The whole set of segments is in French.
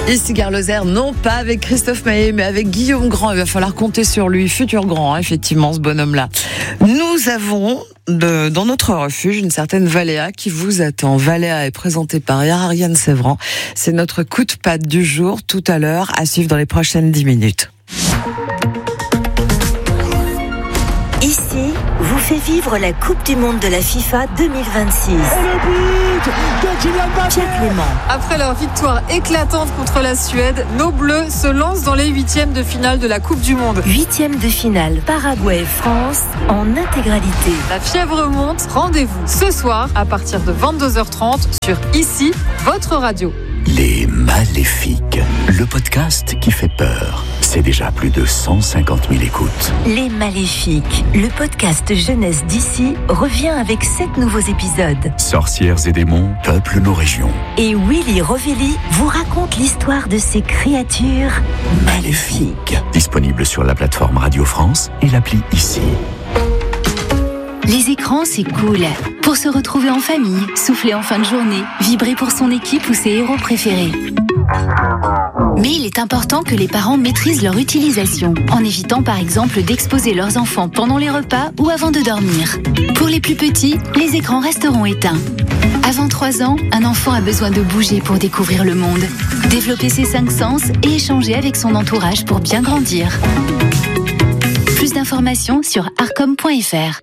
Ici Gare Lozère, non pas avec Christophe Maé, mais avec Guillaume Grand. Il va falloir compter sur lui, futur grand, effectivement, ce bonhomme-là. Nous avons dans notre refuge une certaine Valéa qui vous attend. Valéa est présentée par Ariane Sévran. C'est notre coup de patte du jour, tout à l'heure, à suivre dans les prochaines 10 minutes. Ici, vous fait vivre la Coupe du Monde de la FIFA 2026. Et le but de Kylian Mbappé. Pierre Clément. Après leur victoire éclatante contre la Suède, nos Bleus se lancent dans les huitièmes de finale de la Coupe du Monde. Huitième de finale Paraguay-France en intégralité. La fièvre monte, rendez-vous ce soir à partir de 22h30 sur Ici, votre radio. Les Maléfiques, le podcast qui fait peur. C'est déjà plus de 150 000 écoutes. Les Maléfiques, le podcast jeunesse d'ici, revient avec 7 nouveaux épisodes. Sorcières et démons peuplent nos régions. Et Willy Rovelli vous raconte l'histoire de ces créatures maléfiques. Disponible sur la plateforme Radio France et l'appli Ici. Les écrans, c'est cool. Pour se retrouver en famille, souffler en fin de journée, vibrer pour son équipe ou ses héros préférés. Mais il est important que les parents maîtrisent leur utilisation, en évitant par exemple d'exposer leurs enfants pendant les repas ou avant de dormir. Pour les plus petits, les écrans resteront éteints. Avant 3 ans, un enfant a besoin de bouger pour découvrir le monde, développer ses 5 sens et échanger avec son entourage pour bien grandir. Plus d'informations sur arcom.fr.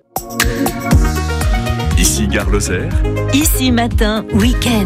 Ici Gare Lozère. Ici matin, week-end.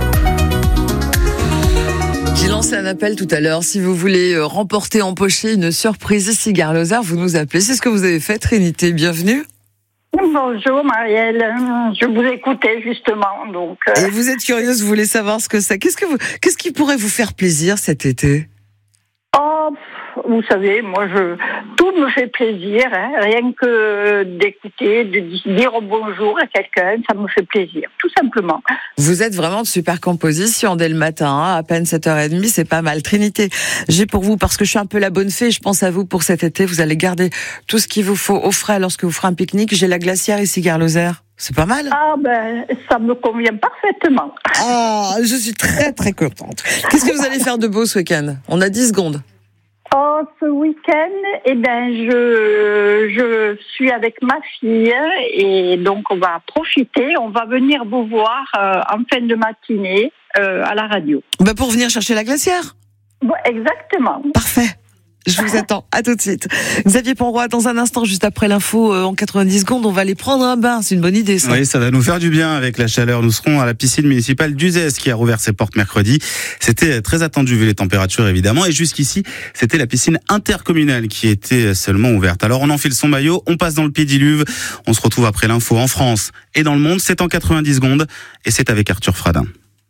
J'ai lancé un appel tout à l'heure. Si vous voulez remporter, empocher une surprise ici Gare Lozère, vous nous appelez. C'est ce que vous avez fait, Trinité. Bienvenue. Bonjour Marielle, je vous écoutais justement. Donc, Et vous êtes curieuse, vous voulez savoir ce que c'est. Qu'est-ce qui pourrait vous faire plaisir cet été ? Oh, vous savez, moi, tout me fait plaisir, hein, rien que d'écouter, de dire bonjour à quelqu'un, ça me fait plaisir, tout simplement. Vous êtes vraiment de super composition dès le matin, hein, à peine 7h30, c'est pas mal. Trinité, j'ai pour vous, parce que je suis un peu la bonne fée, je pense à vous pour cet été, vous allez garder tout ce qu'il vous faut au frais lorsque vous ferez un pique-nique. J'ai la glacière ici, Gare Lozère. C'est pas mal? Ah ben, ça me convient parfaitement. Ah, je suis très très contente. Qu'est-ce que vous allez faire de beau ce week-end? On a 10 secondes. Oh, ce week-end, eh ben, je suis avec ma fille et donc on va profiter. On va venir vous voir en fin de matinée à la radio. Bah pour venir chercher la glacière. Bon, exactement. Parfait. Je vous attends. À tout de suite. Xavier Ponroy, dans un instant, juste après l'info, en 90 secondes, on va aller prendre un bain. C'est une bonne idée, ça. Oui, ça va nous faire du bien avec la chaleur. Nous serons à la piscine municipale d'Uzès qui a rouvert ses portes mercredi. C'était très attendu vu les températures, évidemment. Et jusqu'ici, c'était la piscine intercommunale qui était seulement ouverte. Alors, on enfile son maillot, on passe dans le pédiluve. On se retrouve après l'info en France et dans le monde. C'est en 90 secondes et c'est avec Arthur Fradin.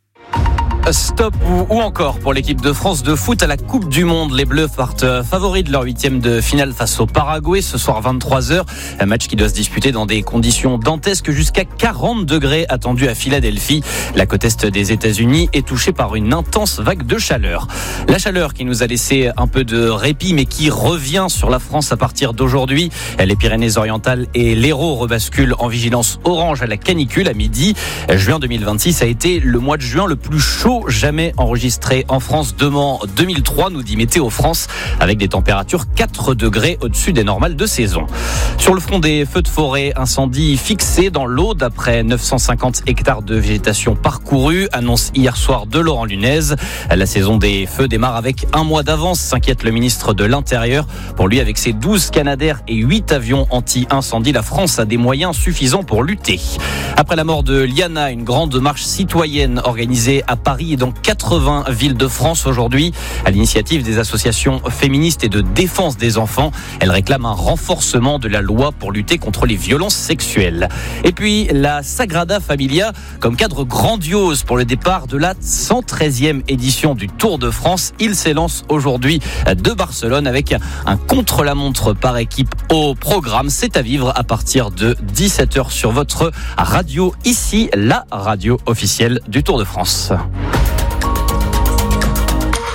Stop ou encore pour l'équipe de France de foot à la Coupe du Monde. Les Bleus partent favoris de leur 8e de finale face au Paraguay ce soir 23h. Un match qui doit se disputer dans des conditions dantesques, jusqu'à 40 degrés attendus à Philadelphie. La côte est des États-Unis est touchée par une intense vague de chaleur. La chaleur qui nous a laissé un peu de répit mais qui revient sur la France à partir d'aujourd'hui. Les Pyrénées-Orientales et l'Hérault rebasculent en vigilance orange à la canicule à midi. Juin 2026 a été le mois de juin le plus chaud jamais enregistré en France depuis 2003, nous dit Météo France, avec des températures 4 degrés au-dessus des normales de saison. Sur le front des feux de forêt, incendie fixé dans l'Aude après 950 hectares de végétation parcourus, annonce hier soir de Laurent Lunez. La saison des feux démarre avec un mois d'avance, s'inquiète le ministre de l'Intérieur. Pour lui, avec ses 12 Canadair et 8 avions anti-incendie, la France a des moyens suffisants pour lutter. Après la mort de Liana, une grande marche citoyenne organisée à Paris et dans 80 villes de France aujourd'hui, à l'initiative des associations féministes et de défense des enfants. Elle réclame un renforcement de la loi pour lutter contre les violences sexuelles. Et puis la Sagrada Familia comme cadre grandiose pour le départ de la 113e édition du Tour de France. Il s'élance aujourd'hui de Barcelone avec un contre-la-montre par équipe au programme. C'est à vivre à partir de 17h sur votre radio, ici la radio officielle du Tour de France.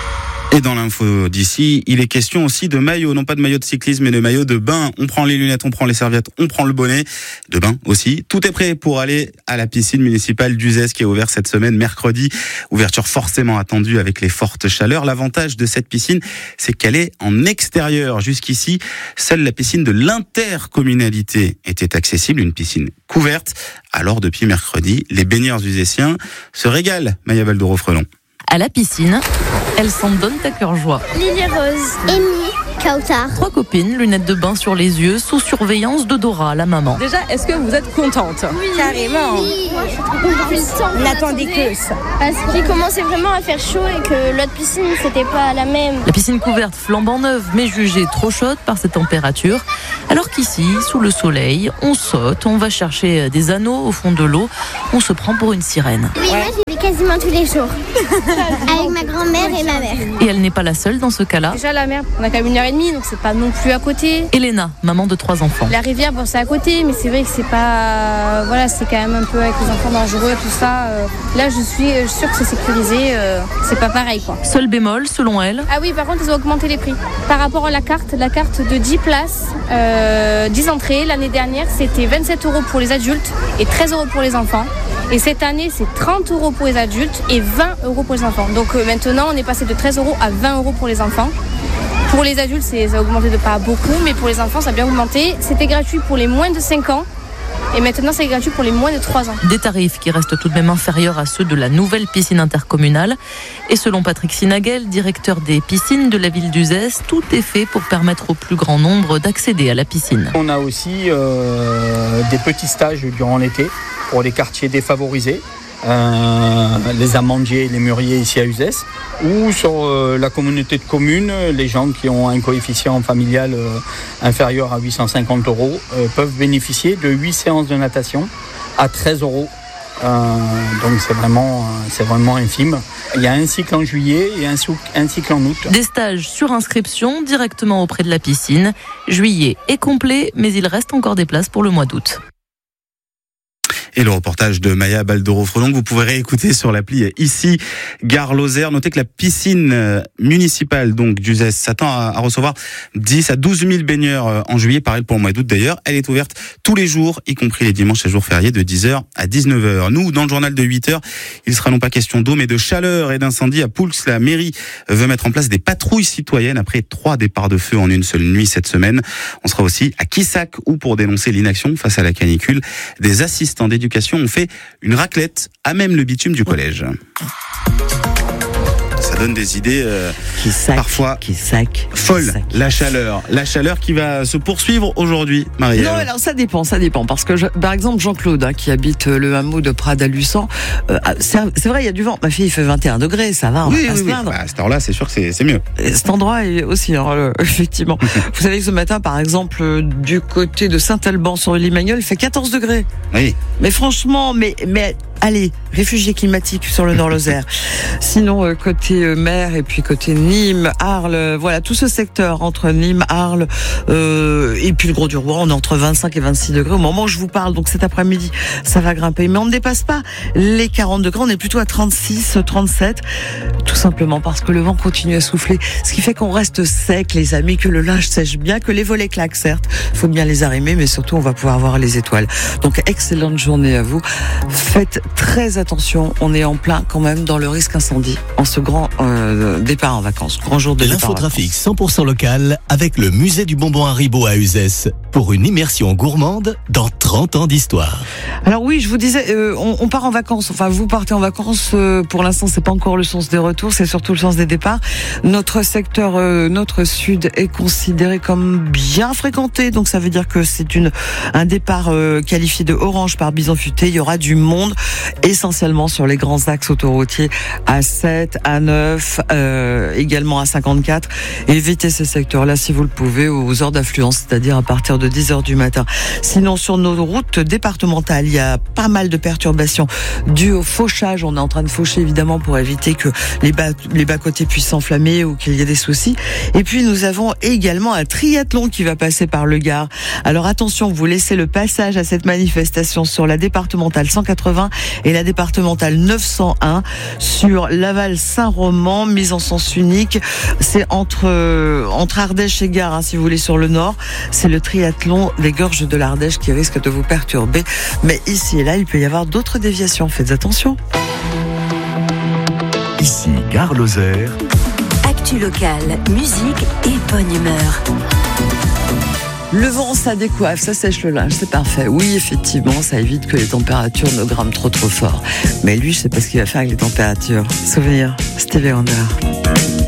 Et dans l'info d'ici, il est question aussi de maillot, non pas de maillot de cyclisme, mais de maillot de bain. On prend les lunettes, on prend les serviettes, on prend le bonnet, de bain aussi. Tout est prêt pour aller à la piscine municipale d'Uzès qui est ouverte cette semaine, mercredi. Ouverture forcément attendue avec les fortes chaleurs. L'avantage de cette piscine, c'est qu'elle est en extérieur. Jusqu'ici, seule la piscine de l'intercommunalité était accessible, une piscine couverte. Alors depuis mercredi, les baigneurs uzéciens se régalent. Maya Baldoro-Frelon. À la piscine, elles s'en donnent à cœur joie. Lily Rose, Amy, Kautar. 3 copines, lunettes de bain sur les yeux, sous surveillance de Dora, la maman. Déjà, est-ce que vous êtes contente ? Oui, carrément. Oui. Moi, je suis trop contente. On attendait que ça. Parce qu'il commençait vraiment à faire chaud et que l'autre piscine, c'était pas la même. La piscine couverte flambant neuve, mais jugée trop chaude par ces températures. Alors qu'ici, sous le soleil, on saute, on va chercher des anneaux au fond de l'eau, on se prend pour une sirène. Oui, moi j'y vais quasiment tous les jours. Avec ma grand-mère et ma mère. Et elle n'est pas la seule dans ce cas-là. Déjà la mer, on a quand même 1h30, donc c'est pas non plus à côté. Elena, maman de 3 enfants. La rivière, bon c'est à côté, mais c'est vrai que c'est pas... Voilà, c'est quand même un peu avec les enfants dangereux, tout ça. Là, je suis sûre que c'est sécurisé, c'est pas pareil quoi. Seul bémol, selon elle. Ah oui, par contre, ils ont augmenté les prix. Par rapport à la carte de 10 places, 10 entrées, l'année dernière, c'était 27 € pour les adultes et 13 € pour les enfants. Et cette année, c'est 30 € pour les adultes et 20 € pour les enfants. Donc maintenant, on est passé de 13 € à 20 € pour les enfants. Pour les adultes, ça a augmenté de pas beaucoup, mais pour les enfants, ça a bien augmenté. C'était gratuit pour les moins de 5 ans. Et maintenant, c'est gratuit pour les moins de 3 ans. Des tarifs qui restent tout de même inférieurs à ceux de la nouvelle piscine intercommunale. Et selon Patrick Sinaguel, directeur des piscines de la ville d'Uzès, tout est fait pour permettre au plus grand nombre d'accéder à la piscine. On a aussi des petits stages durant l'été pour les quartiers défavorisés. Les amandiers, les mûriers ici à Uzès, ou sur la communauté de communes, les gens qui ont un coefficient familial inférieur à 850 € peuvent bénéficier de 8 séances de natation à 13 €. Donc c'est vraiment infime. Il y a un cycle en juillet et un cycle en août. Des stages sur inscription directement auprès de la piscine. Juillet est complet, mais il reste encore des places pour le mois d'août. Et le reportage de Maya Baldoro-Frelon, vous pouvez réécouter sur l'appli ici, Gare Lozère. Notez que la piscine municipale donc d'Uzès s'attend à recevoir 10 à 12 000 baigneurs en juillet, pareil pour le mois d'août d'ailleurs. Elle est ouverte tous les jours, y compris les dimanches et jours fériés de 10h à 19h. Nous, dans le journal de 8h, il sera non pas question d'eau, mais de chaleur et d'incendie à Poulx. La mairie veut mettre en place des patrouilles citoyennes après 3 départs de feu en une seule nuit cette semaine. On sera aussi à Quissac, où pour dénoncer l'inaction face à la canicule, des assistants d'éducation ont fait une raclette à même le bitume du collège. Ça donne des idées parfois folles. La chaleur qui va se poursuivre aujourd'hui, Marie-Ève. Non, alors ça dépend, parce que par exemple Jean-Claude qui habite le hameau de Prades-à-Luçon, c'est vrai, il y a du vent. Ma fille, il fait 21 degrés, ça va, on va pas se plaindre. À cette heure-là, c'est sûr que c'est mieux. Et cet endroit est aussi, effectivement. Vous savez que ce matin, par exemple, du côté de Saint-Alban sur Limagnol, il fait 14 degrés. Oui. Mais franchement, mais allez, réfugiés climatiques sur le Nord-Lozère. Sinon, côté mer et puis côté Nîmes, Arles, voilà, tout ce secteur entre Nîmes, Arles et puis le Gros du Roi, on est entre 25 et 26 degrés au moment où je vous parle. Donc cet après-midi, ça va grimper. Mais on ne dépasse pas les 40 degrés, on est plutôt à 36, 37, tout simplement parce que le vent continue à souffler. Ce qui fait qu'on reste sec, les amis, que le linge sèche bien, que les volets claquent, certes. Il faut bien les arrimer, mais surtout, on va pouvoir voir les étoiles. Donc, excellente journée à vous. Faites très attention, on est en plein quand même dans le risque incendie en ce grand départ en vacances, grand jour de départ en vacances. L'infotrafic 100% local avec le musée du bonbon Haribo à Uzès pour une immersion gourmande dans 30 ans d'histoire. Alors oui, je vous disais, on part en vacances, enfin vous partez en vacances, pour l'instant c'est pas encore le sens des retours, c'est surtout le sens des départs. Notre secteur, notre sud est considéré comme bien fréquenté, donc ça veut dire que c'est un départ qualifié de orange par Bison Futé. Il y aura du monde, essentiellement sur les grands axes autoroutiers A7, A9, également A54. Évitez ces secteurs-là si vous le pouvez aux heures d'affluence, c'est-à-dire à partir de 10h du matin. Sinon, sur nos routes départementales, il y a pas mal de perturbations dues au fauchage. On est en train de faucher évidemment pour éviter que les bas-côtés puissent s'enflammer ou qu'il y ait des soucis. Et puis nous avons également un triathlon qui va passer par le Gard. Alors attention, vous laissez le passage à cette manifestation sur la départementale 180 et la départementale 901 sur Laval-Saint-Roman, mise en sens unique. C'est entre Ardèche et Gare, si vous voulez, sur le nord. C'est le triathlon des gorges de l'Ardèche qui risque de vous perturber. Mais ici et là, il peut y avoir d'autres déviations. Faites attention. Ici, Gare Lozère. Actu locale, musique et bonne humeur. Le vent, ça décoiffe, ça sèche le linge, c'est parfait. Oui, effectivement, ça évite que les températures ne grimpent trop fort. Mais lui, je sais pas ce qu'il va faire avec les températures. Souvenir, Stevie Wonder.